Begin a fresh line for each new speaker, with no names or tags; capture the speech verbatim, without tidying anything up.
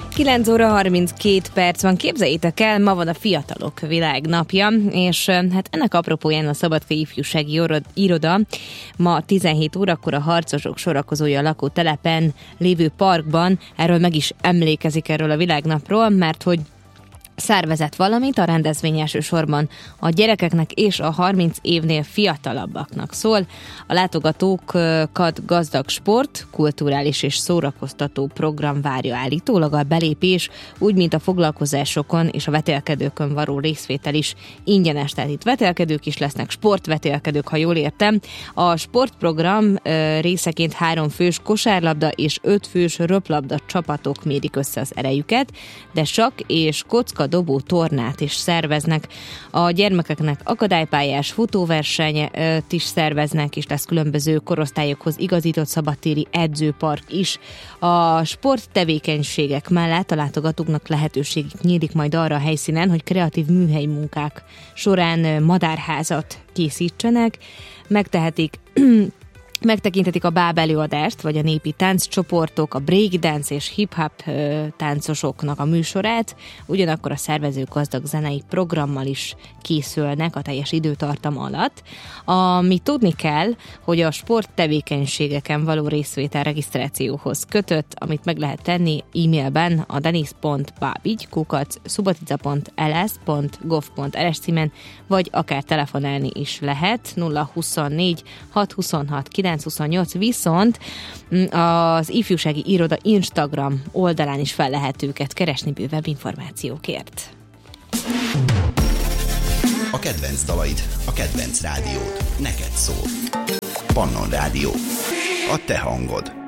kilenc óra harminckét perc van, képzeljétek el, ma van a Fiatalok Világnapja, és hát ennek apropóján a Szabadkai Ifjúsági Iroda ma tizenhét órakor a Harcosok sorakozója a lakótelepen lévő parkban erről meg is emlékezik, erről a világnapról, mert hogy szervezett valamit, a rendezvény elsősorban a gyerekeknek és a harminc évnél fiatalabbaknak szól. A látogatókat gazdag sport, kulturális és szórakoztató program várja állítólag, a belépés, úgy, mint a foglalkozásokon és a vetélkedőkön való részvétel is ingyenes. Tehát itt vetélkedők is lesznek, sportvetélkedők, ha jól értem. A sportprogram részeként három fős kosárlabda és öt fős röplabda csapatok mérik össze az erejüket, de sakk és kocka dobó tornát is szerveznek. A gyermekeknek akadálypályás futóversenyt is szerveznek, és lesz különböző korosztályokhoz igazított szabadtéri edzőpark is. A sporttevékenységek mellett a látogatóknak lehetőségük nyílik majd arra a helyszínen, hogy kreatív műhelyi munkák során madárházat készítsenek, megtehetik Megtekintetik a báb előadást, vagy a népi tánccsoportok, a breakdance és hip-hop táncosoknak a műsorát, ugyanakkor a szervezők gazdag zenei programmal is készülnek a teljes időtartam alatt. Ami tudni kell, hogy a sporttevékenységeken való részvétel regisztrációhoz kötött, amit meg lehet tenni e-mailben a denis pont babigy kukac subotica pont l s pont gov pont r s címen, vagy akár telefonálni is lehet nulla huszonnégy hat huszonhat kilenc huszonnyolc, viszont az Ifjúsági Iroda Instagram oldalán is fel lehet őket keresni bővebb információkért.
A kedvenc dalaid, a kedvenc rádiód, neked szól. Pannon Rádió. A te hangod.